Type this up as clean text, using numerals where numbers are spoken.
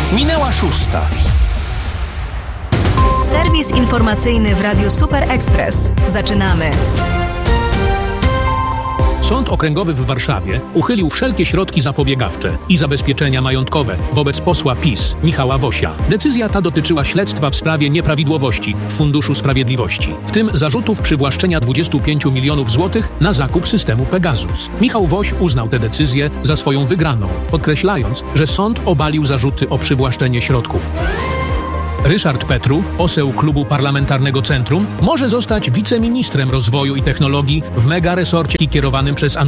Minęła 6. Serwis informacyjny w Radiu Super Express. Zaczynamy. Sąd Okręgowy w Warszawie uchylił wszelkie środki zapobiegawcze i zabezpieczenia majątkowe wobec posła PiS Michała Wosia. Decyzja ta dotyczyła śledztwa w sprawie nieprawidłowości w Funduszu Sprawiedliwości, w tym zarzutów przywłaszczenia 25 milionów złotych na zakup systemu Pegasus. Michał Woś uznał tę decyzję za swoją wygraną, podkreślając, że sąd obalił zarzuty o przywłaszczenie środków. Ryszard Petru, poseł Klubu Parlamentarnego Centrum, może zostać wiceministrem rozwoju i technologii w megaresorcie kierowanym przez